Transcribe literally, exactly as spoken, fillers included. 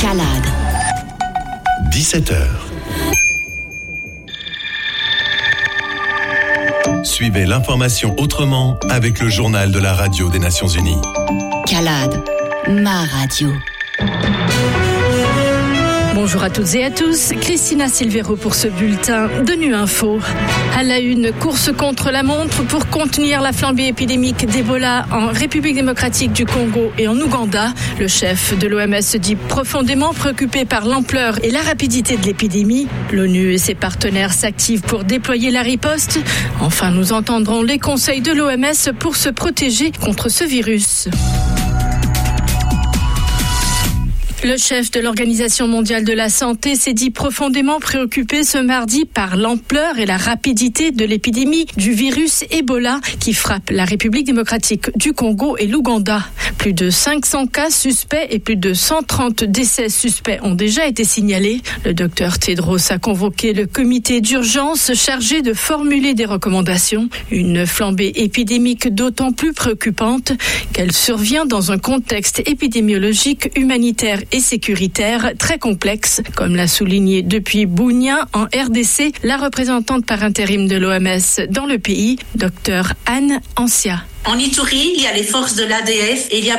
Calade. dix-sept heures. Suivez l'information autrement avec le journal de la radio des Nations Unies. Calade, ma radio. Bonjour à toutes et à tous, Christina Silvero pour ce bulletin de Nu Info. À la une, course contre la montre pour contenir la flambée épidémique d'Ebola en République démocratique du Congo et en Ouganda. Le chef de l'O M S se dit profondément préoccupé par l'ampleur et la rapidité de l'épidémie. L'ONU et ses partenaires s'activent pour déployer la riposte. Enfin, nous entendrons les conseils de l'O M S pour se protéger contre ce virus. Le chef de l'Organisation mondiale de la santé s'est dit profondément préoccupé ce mardi par l'ampleur et la rapidité de l'épidémie du virus Ebola qui frappe la République démocratique du Congo et l'Ouganda. Plus de cinq cents cas suspects et plus de cent trente décès suspects ont déjà été signalés. Le docteur Tedros a convoqué le comité d'urgence chargé de formuler des recommandations. Une flambée épidémique d'autant plus préoccupante qu'elle survient dans un contexte épidémiologique, humanitaire et sécuritaire très complexe, comme l'a souligné depuis Bunia en R D C la représentante par intérim de l'O M S dans le pays, docteur Anne Ancia. En Ituri, il y a les forces de l'A D F et il y a